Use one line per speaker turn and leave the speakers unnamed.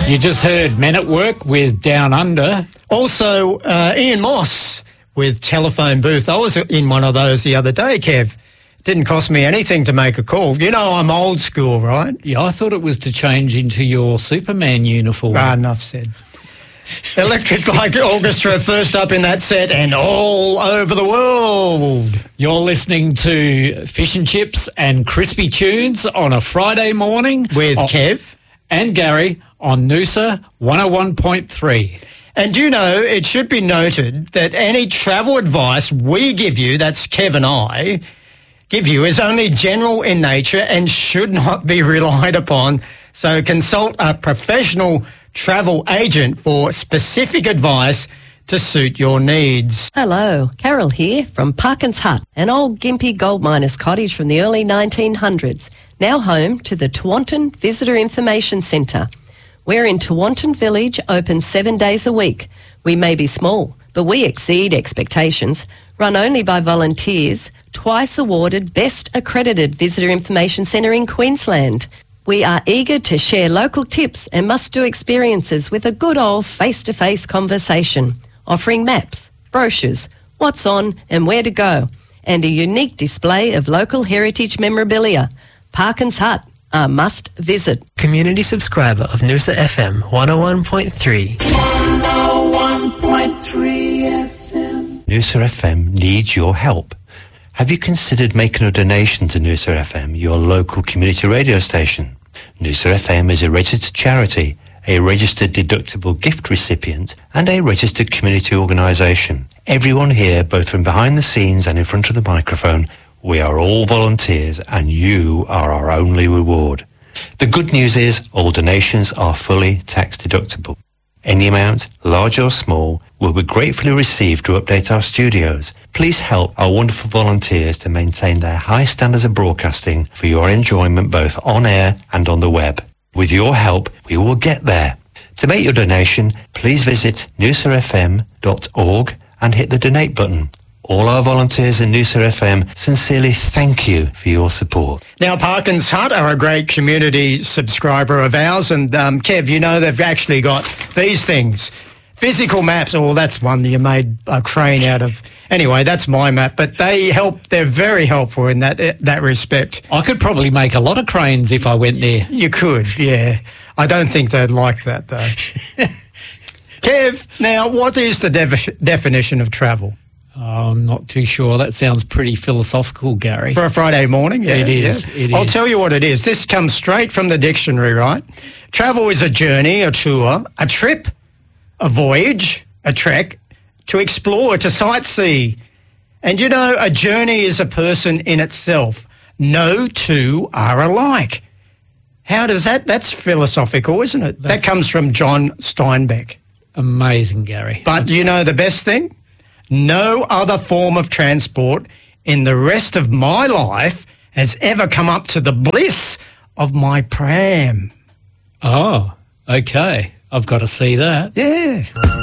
You just heard Men at Work with Down Under.
Also, Ian Moss with Telephone Booth. I was in one of those the other day, Kev. Didn't cost me anything to make a call. You know I'm old school, right?
Yeah, I thought it was to change into your Superman uniform.
Enough said. Electric Light Orchestra first up in that set and all over the world.
You're listening to Fish and Chips and Crispy Tunes on a Friday morning.
With Kev.
And Gary on Noosa 101.3.
And you know, it should be noted that any travel advice we give you, that's Kev and I, give you is only general in nature and should not be relied upon. So consult a professional travel agent for specific advice to suit your needs.
Hello, Carol here from Parkins Hut, an old Gympie gold miners' cottage from the early 1900s, now home to the Tewantin Visitor Information Centre. We're in Tewantin Village, open 7 days a week. We may be small, but we exceed expectations. Run only by volunteers, twice awarded Best Accredited Visitor Information Centre in Queensland. We are eager to share local tips and must-do experiences with a good old face-to-face conversation, offering maps, brochures, what's on and where to go, and a unique display of local heritage memorabilia. Parkins Hut, a must-visit.
Community subscriber of Noosa FM 101.3.
101.3 FM.
Noosa FM needs your help. Have you considered making a donation to Noosa FM, your local community radio station? Noosa FM is a registered charity, a registered deductible gift recipient, and a registered community organisation. Everyone here, both from behind the scenes and in front of the microphone, we are all volunteers and you are our only reward. The good news is all donations are fully tax deductible. Any amount, large or small, will be gratefully received to update our studios. Please help our wonderful volunteers to maintain their high standards of broadcasting for your enjoyment both on air and on the web. With your help, we will get there. To make your donation, please visit noosafm.org and hit the donate button. All our volunteers in Noosa FM sincerely thank you for your support.
Now, Parkins Hut are a great community subscriber of ours, and Kev, you know they've actually got these things. Physical maps, that's one that you made a crane out of. Anyway, that's my map, but they're very helpful in that respect.
I could probably make a lot of cranes if I went there.
You could, yeah. I don't think they'd like that, though. Kev, now, what is the definition of travel?
I'm not too sure. That sounds pretty philosophical, Gary.
For a Friday morning, yeah.
It is.
Yeah. I'll tell you what it is. This comes straight from the dictionary, right? Travel is a journey, a tour, a trip, a voyage, a trek, to explore, to sightsee. And you know, a journey is a person in itself. No two are alike. How does that? That's philosophical, isn't it? That comes from John Steinbeck.
Amazing, Gary.
But you know the best thing? No other form of transport in the rest of my life has ever come up to the bliss of my pram.
Oh, okay. I've got to see that.
Yeah.